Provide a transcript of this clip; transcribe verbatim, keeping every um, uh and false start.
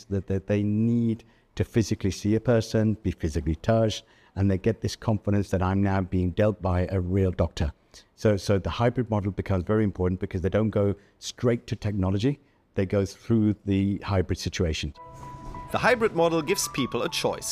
that, that they need to physically see a person, be physically touched, and they get this confidence that I'm now being dealt by a real doctor. So, so the hybrid model becomes very important because they don't go straight to technology, they go through the hybrid situation. The hybrid model gives people a choice.